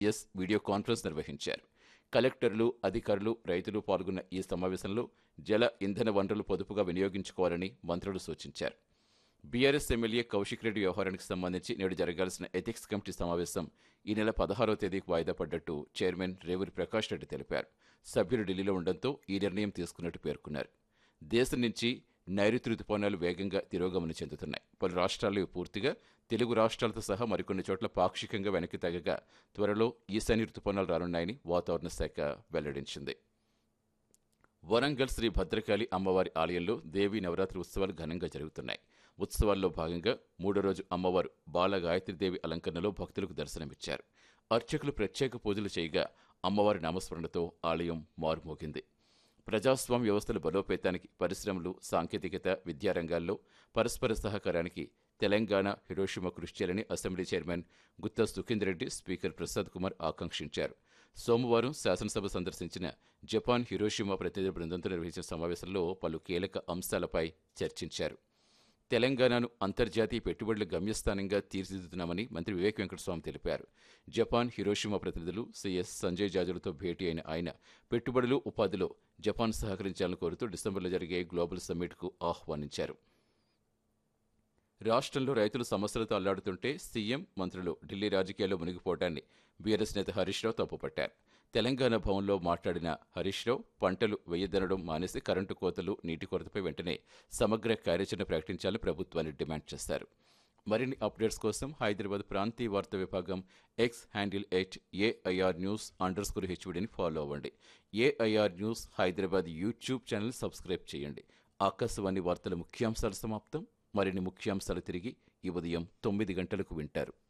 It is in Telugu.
ఎస్ వీడియో కాన్ఫరెన్స్ నిర్వహించారు. కలెక్టర్లు, అధికారులు, రైతులు పాల్గొన్న ఈ సమావేశంలో జల, ఇంధన వనరులు పొదుపుగా వినియోగించుకోవాలని మంత్రులు సూచించారు. బీఆర్ఎస్ ఎమ్మెల్యే కౌశిక్ రెడ్డి వ్యవహారానికి సంబంధించి నేడు జరగాల్సిన ఎథిక్స్ కమిటీ సమావేశం ఈ నెల 16వ తేదీకి వాయిదా పడ్డట్టు చైర్మన్ రేవూరి ప్రకాష్ రెడ్డి తెలిపారు. సభ్యులు ఢిల్లీలో ఉండడంతో ఈ నిర్ణయం తీసుకున్నట్టు పేర్కొన్నారు. దేశం నుంచి నైరుతి రుతుపవనాలు వేగంగా తిరోగమనం చెందుతున్నాయి. పలు రాష్ట్రాల్లో పూర్తిగా, తెలుగు రాష్ట్రాలతో సహా మరికొన్ని చోట్ల పాక్షికంగా వెనక్కి తగ్గగా త్వరలో ఈశాన్య రుతుపవనాలు రానున్నాయని వాతావరణ శాఖ వెల్లడించింది. వరంగల్ శ్రీ భద్రకాళి అమ్మవారి ఆలయంలో దేవీ నవరాత్రి ఉత్సవాలు ఘనంగా జరుగుతున్నాయి. ఉత్సవాల్లో భాగంగా మూడో రోజు అమ్మవారు బాల గాయత్రీదేవి అలంకరణలో భక్తులకు దర్శనమిచ్చారు. అర్చకులు ప్రత్యేక పూజలు చేయగా అమ్మవారి నామస్మరణతో ఆలయం మారుమోగింది. ప్రజాస్వామ్య వ్యవస్థల బలోపేతానికి, పరిశ్రమలు, సాంకేతికత, విద్యారంగాల్లో పరస్పర సహకారానికి తెలంగాణ, హిరోషిమా కృషి చేయాలని assembly chairman Gutta Sukhender Reddy, speaker Prasad Kumar ఆకాంక్షించారు. సోమవారం శాసనసభ సందర్శించిన జపాన్ హిరోషిమా ప్రతినిధి బృందంతో నిర్వహించిన సమావేశంలో పలు కీలక అంశాలపై చర్చించారు. తెలంగాణను అంతర్జాతీయ పెట్టుబడుల గమ్యస్థానంగా తీర్చిదిద్దుతున్నామని మంత్రి వివేక్ వెంకటస్వామి తెలిపారు. జపాన్ హిరోషిమా ప్రతినిధులు సిఎస్ సంజయ్ జాజులతో భేటీ అయిన ఆయన పెట్టుబడులు, ఉపాధిలో జపాన్ సహకరించాలని కోరుతూ డిసెంబర్లో జరిగే గ్లోబల్ సమ్మిట్కు ఆహ్వానించారు. రాష్ట్రంలో రైతులు సమస్యలతో అల్లాడుతుంటే సీఎం, మంత్రులు ఢిల్లీ రాజకీయాల్లో మునిగిపోవడాన్ని బీఆర్ఎస్ నేత హరీష్ రావు తప్పుపట్టారు. తెలంగాణ భవన్లో మాట్లాడిన హరీష్ రావు పంటలు వెయ్యదనడం మానేసి కరెంటు కోతలు, నీటి కొరతపై వెంటనే సమగ్ర కార్యాచరణ ప్రకటించాలని ప్రభుత్వాన్ని డిమాండ్ చేశారు. మరిన్ని అప్డేట్స్ కోసం హైదరాబాద్ ప్రాంతీయ వార్తా విభాగం ఎక్స్ హ్యాండిల్ @AIR_News_HVDని ఫాలో అవ్వండి. AIR news Hyderabad YouTube channel subscribe చేయండి. ఆకాశవాణి వార్తల ముఖ్యాంశాలు సమాప్తం. మరిన్ని ముఖ్యాంశాలు తిరిగి ఈ ఉదయం 9 గంటలకు వింటారు.